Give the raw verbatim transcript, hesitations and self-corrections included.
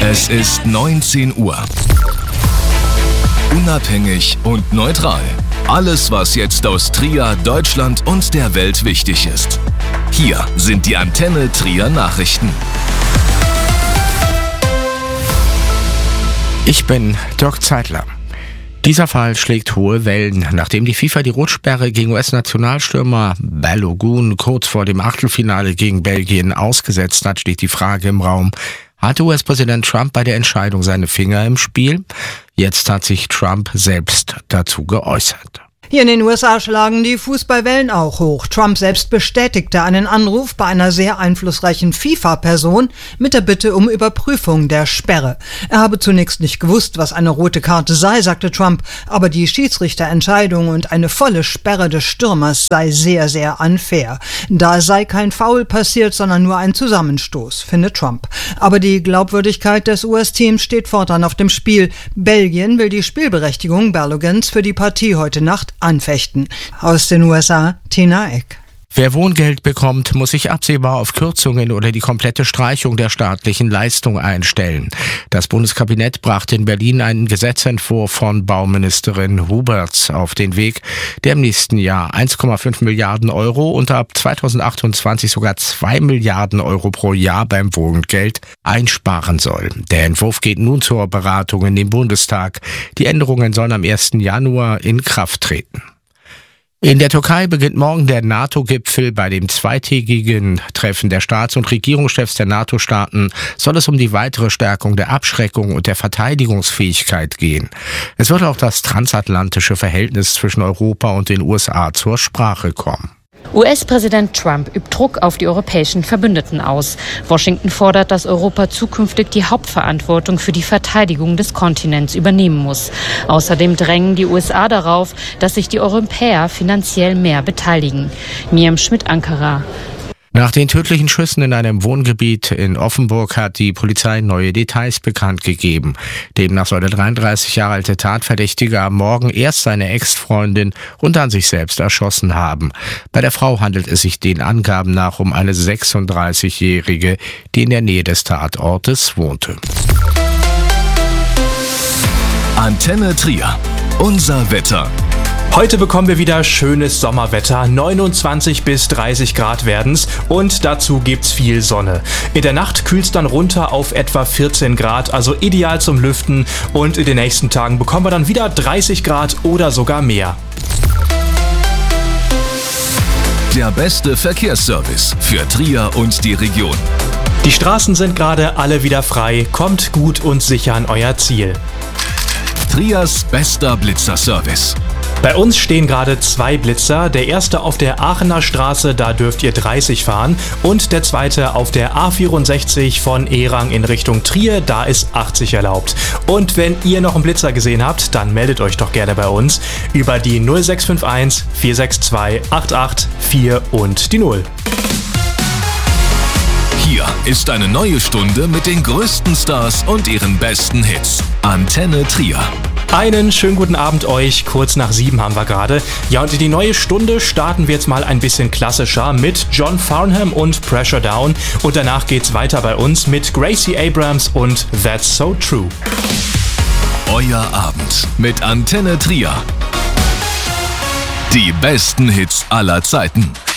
Es ist neunzehn Uhr. Unabhängig und neutral. Alles, was jetzt aus Trier, Deutschland und der Welt wichtig ist. Hier sind die Antenne Trier Nachrichten. Ich bin Dirk Zeitler. Dieser Fall schlägt hohe Wellen. Nachdem die FIFA die Rotsperre gegen U S-Nationalstürmer Balogun kurz vor dem Achtelfinale gegen Belgien ausgesetzt hat, steht die Frage im Raum: Hatte U S-Präsident Trump bei der Entscheidung seine Finger im Spiel? Jetzt hat sich Trump selbst dazu geäußert. Hier in den U S A schlagen die Fußballwellen auch hoch. Trump selbst bestätigte einen Anruf bei einer sehr einflussreichen FIFA-Person mit der Bitte um Überprüfung der Sperre. Er habe zunächst nicht gewusst, was eine rote Karte sei, sagte Trump, aber die Schiedsrichterentscheidung und eine volle Sperre des Stürmers sei sehr, sehr unfair. Da sei kein Foul passiert, sondern nur ein Zusammenstoß, findet Trump. Aber die Glaubwürdigkeit des U S-Teams steht fortan auf dem Spiel. Belgien will die Spielberechtigung Balogans für die Partie heute Nacht anfechten. Aus den U S A, Tina Eck. Wer Wohngeld bekommt, muss sich absehbar auf Kürzungen oder die komplette Streichung der staatlichen Leistung einstellen. Das Bundeskabinett brachte in Berlin einen Gesetzentwurf von Bauministerin Huberts auf den Weg, der im nächsten Jahr eins Komma fünf Milliarden Euro und ab zweitausendachtundzwanzig sogar zwei Milliarden Euro pro Jahr beim Wohngeld einsparen soll. Der Entwurf geht nun zur Beratung in den Bundestag. Die Änderungen sollen am ersten Januar in Kraft treten. In der Türkei beginnt morgen der NATO-Gipfel. Bei dem zweitägigen Treffen der Staats- und Regierungschefs der NATO-Staaten soll es um die weitere Stärkung der Abschreckung und der Verteidigungsfähigkeit gehen. Es wird auch das transatlantische Verhältnis zwischen Europa und den U S A zur Sprache kommen. U S-Präsident Trump übt Druck auf die europäischen Verbündeten aus. Washington fordert, dass Europa zukünftig die Hauptverantwortung für die Verteidigung des Kontinents übernehmen muss. Außerdem drängen die U S A darauf, dass sich die Europäer finanziell mehr beteiligen. Miriam Schmidt, Ankara. Nach den tödlichen Schüssen in einem Wohngebiet in Offenburg hat die Polizei neue Details bekannt gegeben. Demnach soll der dreiunddreißig Jahre alte Tatverdächtige am Morgen erst seine Ex-Freundin und dann sich selbst erschossen haben. Bei der Frau handelt es sich den Angaben nach um eine sechsunddreißigjährige, die in der Nähe des Tatortes wohnte. Antenne Trier. Unser Wetter. Heute bekommen wir wieder schönes Sommerwetter, neunundzwanzig bis dreißig Grad werden's und dazu gibt's viel Sonne. In der Nacht kühlt's dann runter auf etwa vierzehn Grad, also ideal zum Lüften, und in den nächsten Tagen bekommen wir dann wieder dreißig Grad oder sogar mehr. Der beste Verkehrsservice für Trier und die Region. Die Straßen sind gerade alle wieder frei, kommt gut und sicher an euer Ziel. Triers bester Blitzerservice. Bei uns stehen gerade zwei Blitzer. Der erste auf der Aachener Straße, da dürft ihr dreißig fahren. Und der zweite auf der A vierundsechzig von Erang in Richtung Trier, da ist achtzig erlaubt. Und wenn ihr noch einen Blitzer gesehen habt, dann meldet euch doch gerne bei uns über die null sechs fünf eins vier sechs zwei acht acht vier und die null. Hier ist eine neue Stunde mit den größten Stars und ihren besten Hits. Antenne Trier. Einen schönen guten Abend euch, kurz nach sieben haben wir gerade. Ja, und in die neue Stunde starten wir jetzt mal ein bisschen klassischer mit John Farnham und Pressure Down. Und danach geht's weiter bei uns mit Gracie Abrams und That's So True. Euer Abend mit Antenne Trier. Die besten Hits aller Zeiten.